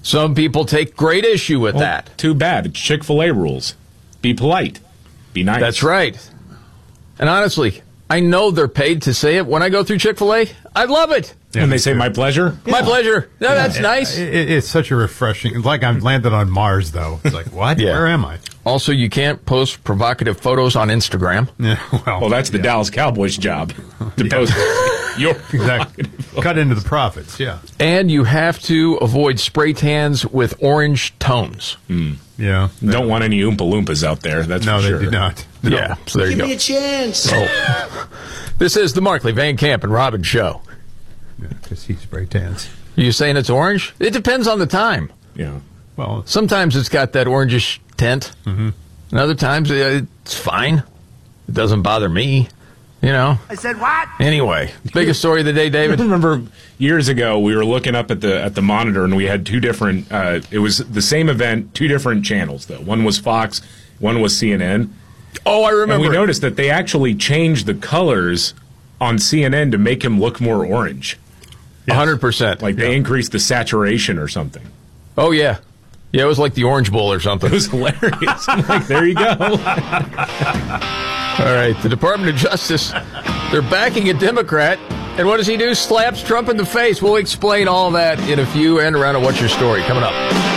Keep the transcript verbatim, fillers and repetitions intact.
Some people take great issue with Well, that. Too bad. It's Chick-fil-A rules. Be polite. Be nice. That's right. And honestly, I know they're paid to say it when I go through Chick-fil-A. I love it. Yeah, and they say, my pleasure? My pleasure. No, that's It- nice. It, it's such a refreshing. It's like I've landed on Mars, though. It's like, what? Yeah. Where am I? Also, you can't post provocative photos on Instagram. Yeah, well, Well, that's the yeah. Dallas Cowboys' job to post your Exactly. Cut into the profits, yeah. And you have to avoid spray tans with orange tones. Yeah. Don't want any Oompa Loompas out there. That's No, for they sure. do not. No. Yeah, so there you Give go. me a chance. Oh. This is the Markley, Van Camp, and Robin Show. Because he spray tans. You saying it's orange? It depends on the time. Yeah. Well, Sometimes it's got that orangish tint. Mm-hmm. And other times uh, it's fine. It doesn't bother me. You know? I said what? Anyway, biggest story of the day, I David? remember years ago we were looking up at the at the monitor and we had two different. Uh, it was the same event, two different channels though. One was Fox, one was C N N. Oh, I And remember. we noticed that they actually changed the colors on C N N to make him look more orange. one hundred percent. Like they increased the saturation or something. Oh, yeah. Yeah, it was like the Orange Bowl or something. It was hilarious. I'm like, there you go. All right, the Department of Justice, they're backing a Democrat. And what does he do? Slaps Trump in the face. We'll explain all that in a few. And around at What's Your Story coming up.